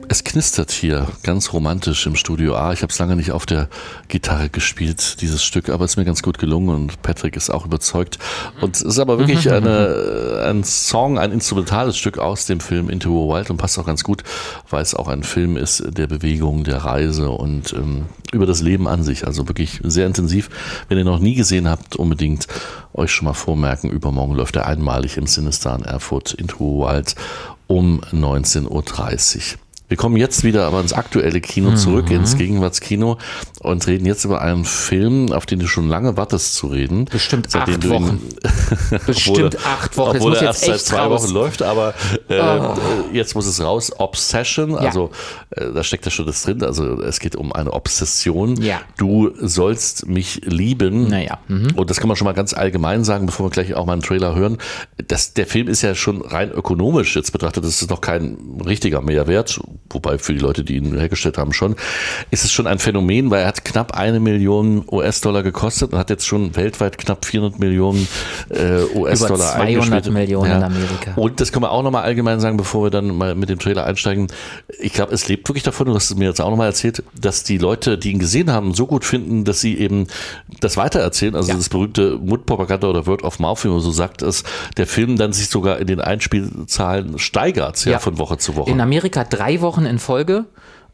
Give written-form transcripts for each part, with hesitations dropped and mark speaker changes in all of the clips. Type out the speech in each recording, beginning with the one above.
Speaker 1: Es knistert hier, ganz romantisch im Studio A. Ich habe es lange nicht auf der Gitarre gespielt, dieses Stück, aber es ist mir ganz gut gelungen und Patrick ist auch überzeugt. Und es ist aber wirklich ein Song, ein instrumentales Stück aus dem Film Into the Wild und passt auch ganz gut, weil es auch ein Film ist der Bewegung, der Reise und über das Leben an sich. Also wirklich sehr intensiv. Wenn ihr noch nie gesehen habt, unbedingt euch schon mal vormerken, übermorgen läuft er einmalig im Cinestar in Erfurt Into the Wild um 19.30 Uhr. Wir kommen jetzt wieder aber ins aktuelle Kino zurück, ins Gegenwartskino und reden jetzt über einen Film, auf den du schon lange wartest zu reden.
Speaker 2: Bestimmt 8 Wochen.
Speaker 1: Bestimmt 8 Wochen. Obwohl er erst seit 2 Wochen läuft, aber jetzt muss es raus. Obsession, also da steckt ja schon das drin, also es geht um eine Obsession.
Speaker 2: Ja.
Speaker 1: Du sollst mich lieben.
Speaker 2: Naja.
Speaker 1: Und das kann man schon mal ganz allgemein sagen, bevor wir gleich auch mal einen Trailer hören. Der Film ist ja schon rein ökonomisch jetzt betrachtet, das ist noch kein richtiger Mehrwert, wobei für die Leute, die ihn hergestellt haben, schon, ist es schon ein Phänomen, weil er hat knapp 1 Million US-Dollar gekostet und hat jetzt schon weltweit knapp 400 Millionen US-Dollar
Speaker 2: eingespielt. Über 200 Millionen in Amerika.
Speaker 1: Und das können wir auch nochmal allgemein sagen, bevor wir dann mal mit dem Trailer einsteigen. Ich glaube, es lebt wirklich davon, du hast es mir jetzt auch nochmal erzählt, dass die Leute, die ihn gesehen haben, so gut finden, dass sie eben das weitererzählen, also das berühmte Mundpropaganda oder Word of Mouth, wie man so sagt, ist, der Film dann sich sogar in den Einspielzahlen steigert, von Woche zu Woche.
Speaker 2: In Amerika 3 Wochen in Folge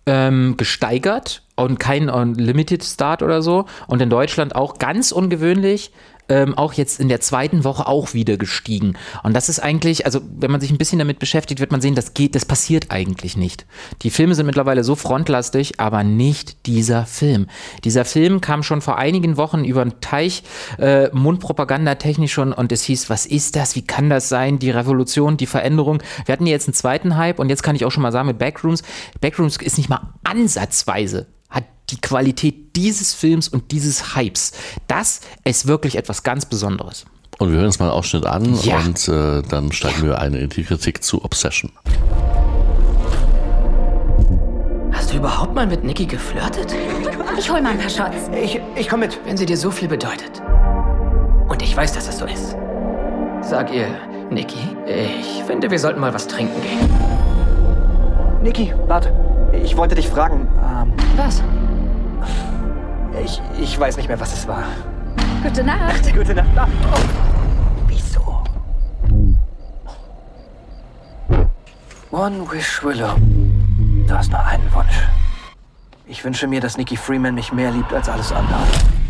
Speaker 2: gesteigert und kein Limited Start oder so. Und in Deutschland auch ganz ungewöhnlich, auch jetzt in der 2. Woche auch wieder gestiegen. Und das ist eigentlich, also wenn man sich ein bisschen damit beschäftigt, wird man sehen, das passiert eigentlich nicht. Die Filme sind mittlerweile so frontlastig, aber nicht dieser Film. Dieser Film kam schon vor einigen Wochen über den Teich, mundpropagandatechnisch schon, und es hieß, was ist das, wie kann das sein, die Revolution, die Veränderung. Wir hatten jetzt einen zweiten Hype und jetzt kann ich auch schon mal sagen mit Backrooms ist nicht mal ansatzweise hat die Qualität dieses Films und dieses Hypes. Das ist wirklich etwas ganz Besonderes.
Speaker 1: Und wir hören uns mal einen Ausschnitt an und dann steigen wir ein in die Kritik zu Obsession.
Speaker 3: Hast du überhaupt mal mit Nikki geflirtet?
Speaker 4: Ich hol mal ein paar Shots.
Speaker 3: Ich komm mit. Wenn sie dir so viel bedeutet. Und ich weiß, dass es so ist. Sag ihr, Nikki, ich finde, wir sollten mal was trinken gehen.
Speaker 5: Nikki, warte. Ich wollte dich fragen.
Speaker 4: Was?
Speaker 5: Ich weiß nicht mehr, was es war.
Speaker 4: Gute Nacht.
Speaker 5: Gute Nacht. Oh. Wieso? One wish, Willow. Du hast nur einen Wunsch. Ich wünsche mir, dass Nikki Freeman mich mehr liebt als alles andere.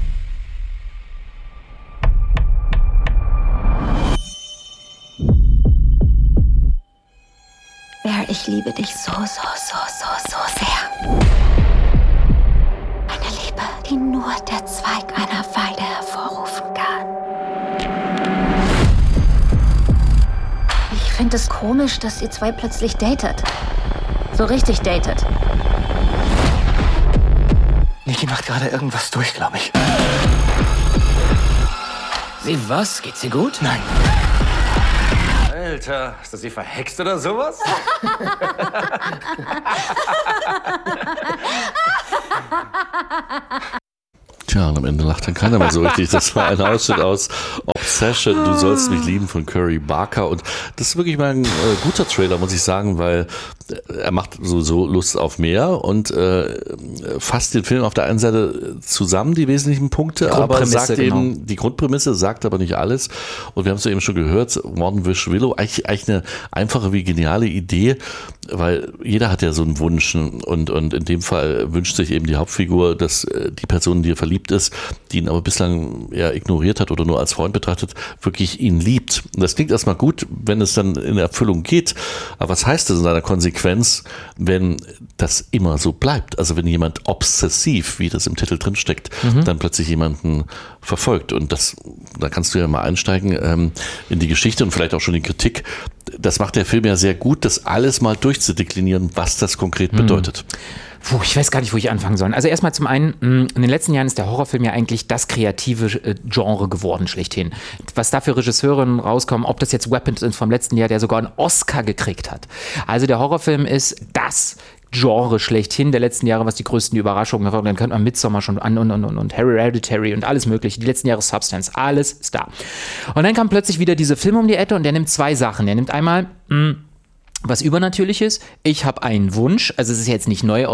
Speaker 4: Ich liebe dich so sehr. Eine Liebe, die nur der Zweig einer Weide hervorrufen kann. Ich finde es komisch, dass ihr zwei plötzlich datet. So richtig datet.
Speaker 5: Nikki macht gerade irgendwas durch, glaube ich.
Speaker 3: Sie was? Geht sie gut?
Speaker 5: Nein.
Speaker 6: Alter, hast du sie verhext oder sowas?
Speaker 1: Tja, und am Ende lacht dann keiner mehr so richtig. Das war ein Ausschnitt aus Obsession, Du sollst mich lieben von Curry Barker. Und das ist wirklich mal ein guter Trailer, muss ich sagen, weil er macht sowieso Lust auf mehr und fasst den Film auf der einen Seite zusammen, die wesentlichen Punkte, aber sagt eben, die Grundprämisse sagt aber nicht alles. Und wir haben es ja eben schon gehört, One Wish Willow, eigentlich eine einfache wie geniale Idee, weil jeder hat ja so einen Wunsch und in dem Fall wünscht sich eben die Hauptfigur, dass die Person, die er verliebt ist, die ihn aber bislang eher ignoriert hat oder nur als Freund betrachtet, wirklich ihn liebt. Und das klingt erstmal gut, wenn es dann in Erfüllung geht. Aber was heißt das in seiner Konsequenz, wenn das immer so bleibt? Also wenn jemand obsessiv, wie das im Titel drin steckt, dann plötzlich jemanden verfolgt. Und da kannst du ja mal einsteigen in die Geschichte und vielleicht auch schon die Kritik. Das macht der Film ja sehr gut, das alles mal durchzudeklinieren, was das konkret bedeutet.
Speaker 2: Ich weiß gar nicht, wo ich anfangen soll. Also erstmal zum einen, in den letzten Jahren ist der Horrorfilm ja eigentlich das kreative Genre geworden schlechthin. Was da für Regisseurinnen rauskommen, ob das jetzt Weapons ist vom letzten Jahr, der sogar einen Oscar gekriegt hat. Also der Horrorfilm ist das Genre schlechthin der letzten Jahre, was die größten Überraschungen war. Dann könnte man Midsommar schon an und Hereditary und alles mögliche. Die letzten Jahre Substance, alles ist da. Und dann kam plötzlich wieder dieser Film um die Ecke und der nimmt 2 Sachen. Der nimmt einmal was Übernatürliches. Ich habe einen Wunsch, also es ist jetzt nicht neu,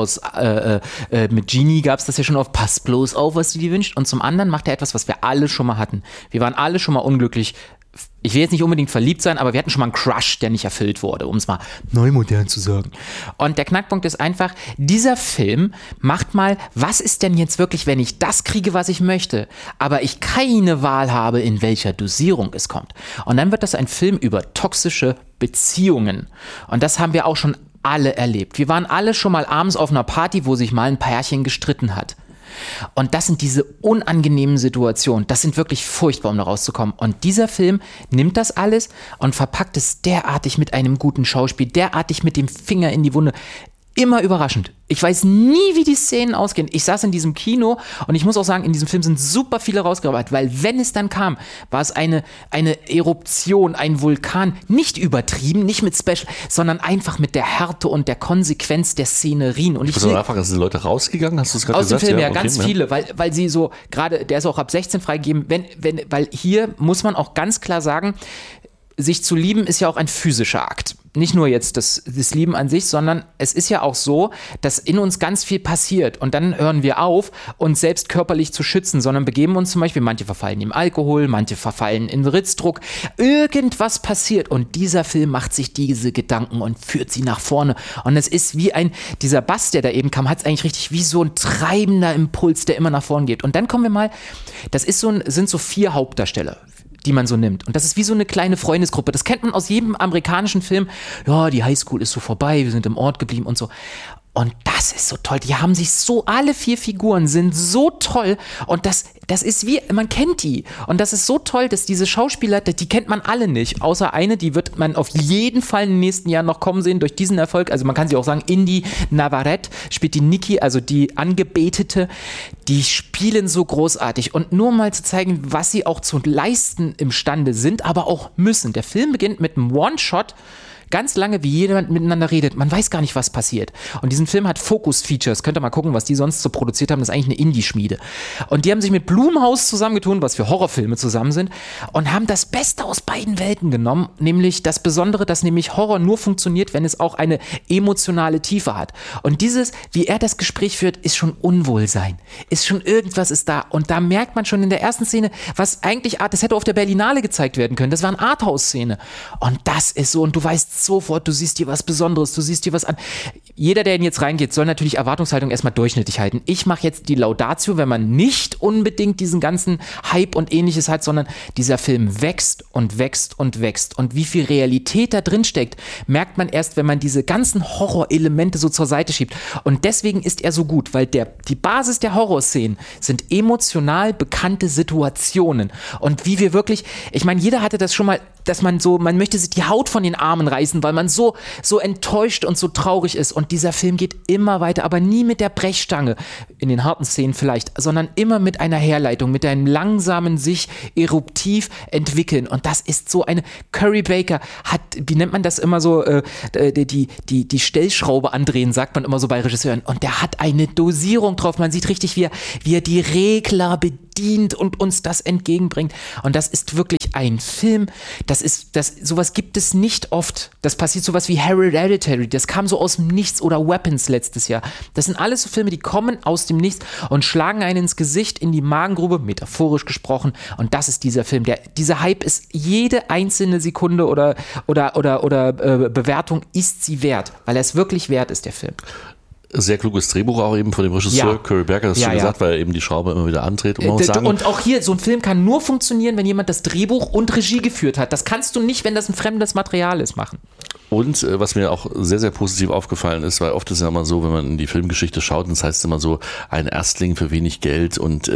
Speaker 2: mit Genie gab es das ja schon auf, pass bloß auf, was du dir wünschst. Und zum anderen macht er etwas, was wir alle schon mal hatten. Wir waren alle schon mal unglücklich. Ich will jetzt nicht unbedingt verliebt sein, aber wir hatten schon mal einen Crush, der nicht erfüllt wurde, um es mal neumodern zu sagen. Und der Knackpunkt ist einfach, dieser Film macht mal, was ist denn jetzt wirklich, wenn ich das kriege, was ich möchte, aber ich keine Wahl habe, in welcher Dosierung es kommt. Und dann wird das ein Film über toxische Beziehungen. Und das haben wir auch schon alle erlebt. Wir waren alle schon mal abends auf einer Party, wo sich mal ein Pärchen gestritten hat. Und das sind diese unangenehmen Situationen. Das sind wirklich furchtbar, um da rauszukommen. Und dieser Film nimmt das alles und verpackt es derartig mit einem guten Schauspiel, derartig mit dem Finger in die Wunde. Immer überraschend. Ich weiß nie, wie die Szenen ausgehen. Ich saß in diesem Kino und ich muss auch sagen, in diesem Film sind super viele rausgearbeitet, weil wenn es dann kam, war es eine Eruption, ein Vulkan, nicht übertrieben, nicht mit Special, sondern einfach mit der Härte und der Konsequenz der Szenerien. Und ich
Speaker 1: muss am Anfang, sind Leute rausgegangen, hast du es gerade gesagt?
Speaker 2: Aus dem Film, ja, ganz viele, weil sie so, gerade, der ist auch ab 16 freigegeben, weil hier muss man auch ganz klar sagen, sich zu lieben ist ja auch ein physischer Akt. Nicht nur jetzt das Lieben an sich, sondern es ist ja auch so, dass in uns ganz viel passiert und dann hören wir auf, uns selbst körperlich zu schützen, sondern begeben uns zum Beispiel, manche verfallen im Alkohol, manche verfallen in Ritzdruck, irgendwas passiert und dieser Film macht sich diese Gedanken und führt sie nach vorne und es ist wie dieser Bass, der da eben kam, hat es eigentlich richtig wie so ein treibender Impuls, der immer nach vorne geht. Und dann kommen wir mal, sind so 4 Hauptdarsteller, die man so nimmt. Und das ist wie so eine kleine Freundesgruppe. Das kennt man aus jedem amerikanischen Film. Ja, die Highschool ist so vorbei, wir sind im Ort geblieben und so. Und das ist so toll. Die haben sich so, alle 4 Figuren sind so toll. Und das ist wie, man kennt die. Und das ist so toll, dass diese Schauspieler, die kennt man alle nicht. Außer eine, die wird man auf jeden Fall in den nächsten Jahren noch kommen sehen durch diesen Erfolg. Also man kann sie auch sagen, Indy Navarrete spielt die Nikki, also die Angebetete. Die spielen so großartig. Und nur mal zu zeigen, was sie auch zu leisten imstande sind, aber auch müssen. Der Film beginnt mit einem One-Shot, ganz lange, wie jemand miteinander redet. Man weiß gar nicht, was passiert. Und diesen Film hat Focus-Features. Könnt ihr mal gucken, was die sonst so produziert haben. Das ist eigentlich eine Indie-Schmiede. Und die haben sich mit Blumhaus zusammengetun, was für Horrorfilme zusammen sind, und haben das Beste aus beiden Welten genommen. Nämlich das Besondere, dass nämlich Horror nur funktioniert, wenn es auch eine emotionale Tiefe hat. Und dieses, wie er das Gespräch führt, ist schon Unwohlsein. Ist schon irgendwas ist da. Und da merkt man schon in der ersten Szene, was eigentlich, das hätte auf der Berlinale gezeigt werden können. Das war eine Arthouse-Szene. Und das ist so, und du weißt sofort, du siehst dir was Besonderes, du siehst dir was an. Jeder, der jetzt reingeht, soll natürlich Erwartungshaltung erstmal durchschnittlich halten. Ich mache jetzt die Laudatio, wenn man nicht unbedingt diesen ganzen Hype und ähnliches hat, sondern dieser Film wächst und wächst und wächst. Und wie viel Realität da drin steckt, merkt man erst, wenn man diese ganzen Horrorelemente so zur Seite schiebt. Und deswegen ist er so gut, weil die Basis der Horrorszenen sind emotional bekannte Situationen. Und wie wir wirklich, ich meine, jeder hatte das schon mal, dass man möchte sich die Haut von den Armen reißen, weil man so enttäuscht und so traurig ist. Und dieser Film geht immer weiter, aber nie mit der Brechstange, in den harten Szenen vielleicht, sondern immer mit einer Herleitung, mit einem langsamen sich eruptiv entwickeln. Und das ist so eine, Curry Baker hat, wie nennt man das immer so, die Stellschraube andrehen, sagt man immer so bei Regisseuren. Und der hat eine Dosierung drauf. Man sieht richtig, wie er die Regler bedient und uns das entgegenbringt. Und das ist wirklich ein Film, sowas gibt es nicht oft. Das passiert sowas wie Hereditary, das kam so aus dem Nichts, oder Weapons letztes Jahr. Das sind alles so Filme, die kommen aus dem Nichts und schlagen einen ins Gesicht, in die Magengrube, metaphorisch gesprochen. Und das ist dieser Film. Dieser Hype ist jede einzelne Sekunde oder Bewertung ist sie wert, weil er es wirklich wert ist, der Film.
Speaker 1: Sehr kluges Drehbuch auch eben von dem Regisseur Curry Baker, das hast du gesagt, weil er eben die Schraube immer wieder andreht.
Speaker 2: Und auch hier, so ein Film kann nur funktionieren, wenn jemand das Drehbuch und Regie geführt hat. Das kannst du nicht, wenn das ein fremdes Material ist, machen.
Speaker 1: Und was mir auch sehr, sehr positiv aufgefallen ist, weil oft ist es ja immer so, wenn man in die Filmgeschichte schaut, das heißt immer so, ein Erstling für wenig Geld, und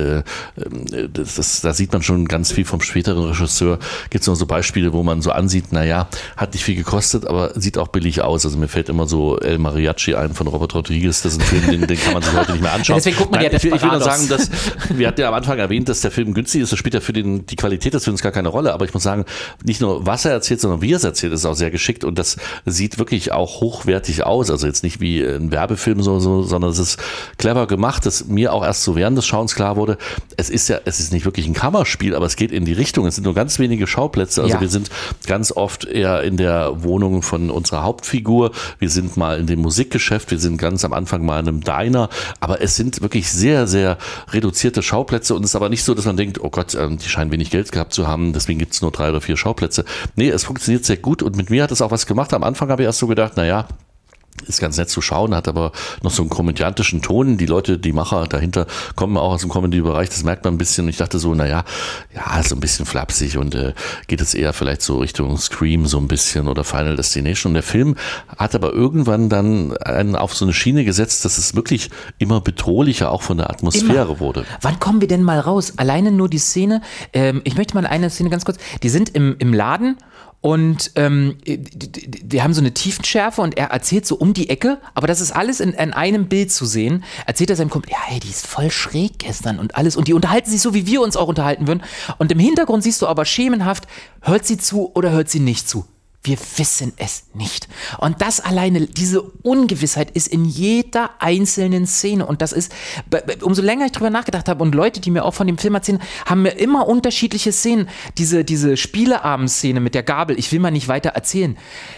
Speaker 1: da sieht man schon ganz viel vom späteren Regisseur. Gibt es noch so Beispiele, wo man so ansieht, naja, hat nicht viel gekostet, aber sieht auch billig aus. Also mir fällt immer so El Mariachi ein von Robert Rodriguez, das ist ein Film, den kann man sich heute nicht mehr anschauen.
Speaker 2: Deswegen guckt man ja
Speaker 1: ich will nur sagen, dass, wir hatten ja am Anfang erwähnt, dass der Film günstig ist, das spielt ja für die Qualität des Films gar keine Rolle, aber ich muss sagen, nicht nur was er erzählt, sondern wie er es erzählt, ist auch sehr geschickt, und das sieht wirklich auch hochwertig aus. Also jetzt nicht wie ein Werbefilm so, sondern es ist clever gemacht, dass mir auch erst so während des Schauens klar wurde, es ist nicht wirklich ein Kammerspiel, aber es geht in die Richtung. Es sind nur ganz wenige Schauplätze. Also wir sind ganz oft eher in der Wohnung von unserer Hauptfigur. Wir sind mal in dem Musikgeschäft. Wir sind ganz am Anfang mal in einem Diner. Aber es sind wirklich sehr, sehr reduzierte Schauplätze und es ist aber nicht so, dass man denkt, oh Gott, die scheinen wenig Geld gehabt zu haben, deswegen gibt es nur 3 oder 4 Schauplätze. Nee, es funktioniert sehr gut und mit mir hat es auch was gemacht. Am Anfang habe ich erst so gedacht, naja, ist ganz nett zu schauen, hat aber noch so einen komödiantischen Ton. Die Leute, die Macher dahinter kommen auch aus dem Comedy-Bereich, das merkt man ein bisschen. Und ich dachte so, naja, ja, so ein bisschen flapsig und geht es eher vielleicht so Richtung Scream so ein bisschen oder Final Destination. Und der Film hat aber irgendwann dann einen auf so eine Schiene gesetzt, dass es wirklich immer bedrohlicher auch von der Atmosphäre wurde.
Speaker 2: Wann kommen wir denn mal raus? Alleine nur die Szene, ich möchte mal eine Szene ganz kurz, die sind im Laden und die haben so eine Tiefenschärfe und er erzählt so um die Ecke, aber das ist alles in einem Bild zu sehen. Erzählt er seinem Kumpel, ja, hey, die ist voll schräg gestern und alles. Und die unterhalten sich so, wie wir uns auch unterhalten würden. Und im Hintergrund siehst du aber schemenhaft, hört sie zu oder hört sie nicht zu? Wir wissen es nicht. Und das alleine, diese Ungewissheit ist in jeder einzelnen Szene. Und das ist, umso länger ich drüber nachgedacht habe und Leute, die mir auch von dem Film erzählen, haben mir immer unterschiedliche Szenen. Diese Spieleabendszene mit der Gabel, ich will mal nicht weiter erzählen,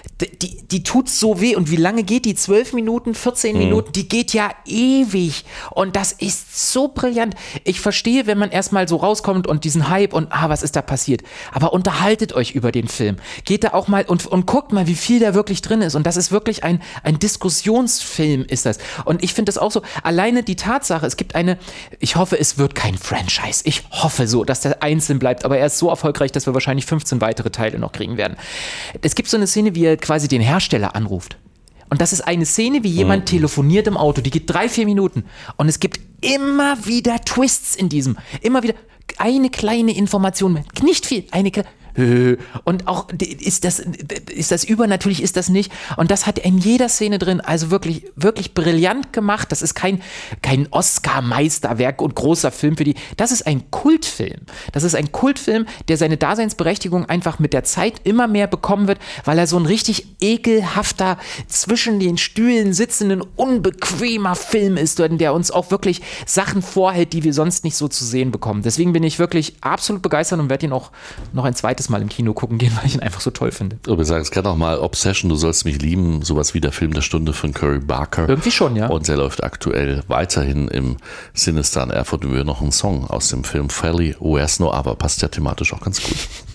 Speaker 2: die tut so weh. Und wie lange geht die? 12 Minuten, 14 Minuten? Die geht ja ewig. Und das ist so brillant. Ich verstehe, wenn man erstmal so rauskommt und diesen Hype und was ist da passiert? Aber unterhaltet euch über den Film. Geht da auch mal und guckt mal, wie viel da wirklich drin ist. Und das ist wirklich ein Diskussionsfilm, ist das. Und ich finde das auch so, alleine die Tatsache, es gibt ich hoffe, es wird kein Franchise. Ich hoffe so, dass der einzeln bleibt, aber er ist so erfolgreich, dass wir wahrscheinlich 15 weitere Teile noch kriegen werden. Es gibt so eine Szene, wie er quasi den Hersteller anruft. Und das ist eine Szene, wie jemand telefoniert im Auto. Die geht 3-4 Minuten. Und es gibt immer wieder Twists in diesem. Immer wieder eine kleine Information. Nicht viel. Und auch ist das übernatürlich, ist das nicht. Und das hat er in jeder Szene drin. Also wirklich, wirklich brillant gemacht. Das ist kein Oscar-Meisterwerk und großer Film für die. Das ist ein Kultfilm. Das ist ein Kultfilm, der seine Daseinsberechtigung einfach mit der Zeit immer mehr bekommen wird, weil er so ein richtig ekelhafter, zwischen den Stühlen sitzenden, unbequemer Film ist, der uns auch wirklich Sachen vorhält, die wir sonst nicht so zu sehen bekommen. Deswegen bin ich wirklich absolut begeistert und werde ihn auch noch ein zweites Mal im Kino gucken gehen, weil ich ihn einfach so toll finde.
Speaker 1: Wir sagen es gerade auch mal, Obsession, du sollst mich lieben, sowas wie der Film der Stunde von Curry Barker.
Speaker 2: Irgendwie schon, ja.
Speaker 1: Und der läuft aktuell weiterhin im Sinister in Erfurt und wir noch einen Song aus dem Film Felly, Where's No Other, passt ja thematisch auch ganz gut.